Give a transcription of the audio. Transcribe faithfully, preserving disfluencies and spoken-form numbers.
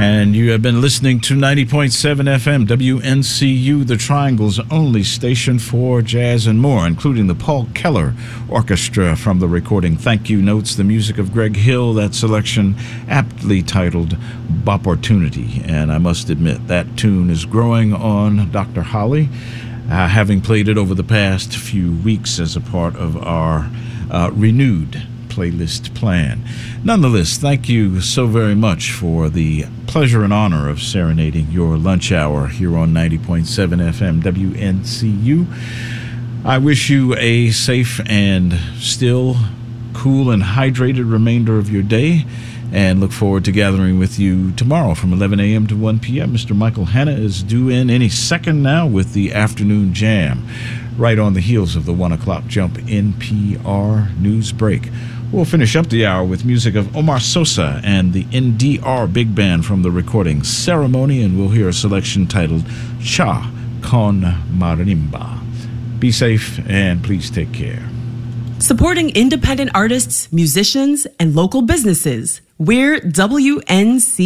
And you have been listening to ninety point seven F M, W N C U, the Triangle's only station for jazz and more, including the Paul Keller Orchestra from the recording Thank You Notes, the music of Greg Hill, that selection aptly titled Bopportunity. And I must admit, that tune is growing on Doctor Holly, uh, having played it over the past few weeks as a part of our uh, renewed playlist plan. Nonetheless, thank you so very much for the pleasure and honor of serenading your lunch hour here on ninety point seven F M W N C U. I wish you a safe and still cool and hydrated remainder of your day, and look forward to gathering with you tomorrow from eleven a.m. to one p.m. Mister Michael Hanna is due in any second now with the afternoon jam, right on the heels of the one o'clock jump N P R news break. We'll finish up the hour with music of Omar Sosa and the N D R Big Band from the recording Ceremony, and we'll hear a selection titled Cha Con Marimba. Be safe and please take care. Supporting independent artists, musicians, and local businesses. We're W N C